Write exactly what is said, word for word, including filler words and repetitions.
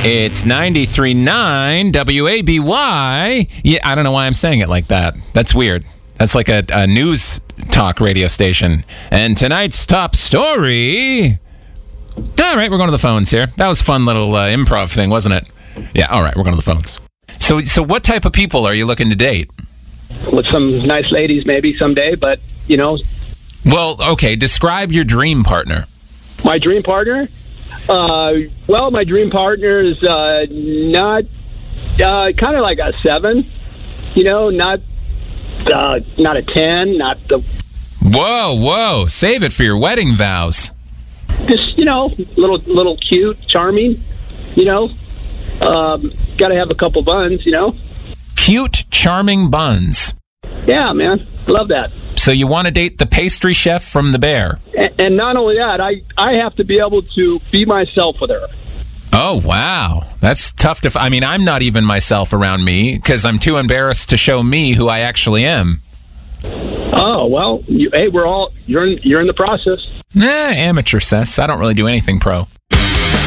It's ninety-three point nine W A B Y. Yeah, I don't know why I'm saying it like that. That's weird. That's like a, a news talk radio station. And tonight's top story... All right, we're going to the phones here. That was a fun little uh, improv thing, wasn't it? Yeah, all right, we're going to the phones. So, so what type of people are you looking to date? With some nice ladies maybe someday, but, you know... Well, okay, describe your dream partner. My dream partner? Uh, well, my dream partner is uh, not... Uh, kind of like a seven, you know, not uh, not a ten, not the... Whoa, whoa, save it for your wedding vows. Just, you know, little, little cute, charming, you know. Um, got to have a couple buns, you know. Cute, charming buns. Yeah, man. Love that. So you want to date the pastry chef from The Bear. And, and not only that, I, I have to be able to be myself with her. Oh, wow. That's tough to... F- I mean, I'm not even myself around me because I'm too embarrassed to show me who I actually am. Oh, well, you, hey, we're all... You're in, you're in the process. Eh, amateur, Sess. I don't really do anything pro.